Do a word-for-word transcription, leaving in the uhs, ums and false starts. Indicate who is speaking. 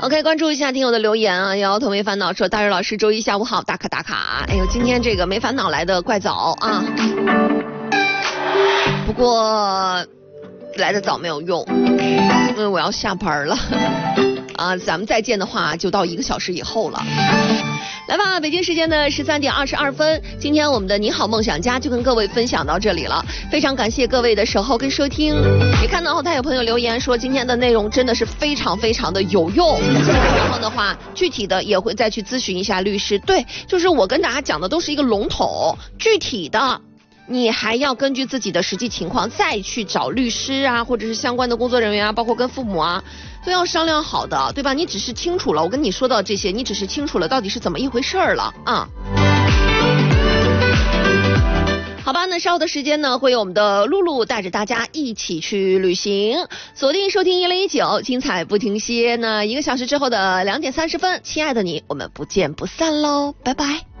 Speaker 1: OK， 关注一下听友的留言啊，摇头没烦恼说大瑞老师周一下午好，打卡打卡。哎呦，今天这个没烦恼来的怪早啊，不过来的早没有用，因为我要下班了啊，咱们再见的话就到一个小时以后了。来吧，北京时间的十三点二十二分，今天我们的你好梦想家就跟各位分享到这里了，非常感谢各位的守候跟收听。也看到后台有朋友留言说今天的内容真的是非常非常的有用，然后的话具体的也会再去咨询一下律师。对，就是我跟大家讲的都是一个笼统，具体的你还要根据自己的实际情况再去找律师啊，或者是相关的工作人员啊，包括跟父母啊，都要商量好的，对吧？你只是清楚了，我跟你说到这些，你只是清楚了到底是怎么一回事儿了啊。好吧，那稍后的时间呢，会有我们的露露带着大家一起去旅行，锁定收听一零一九，精彩不停歇。那一个小时之后的两点三十分，亲爱的你，我们不见不散喽，拜拜。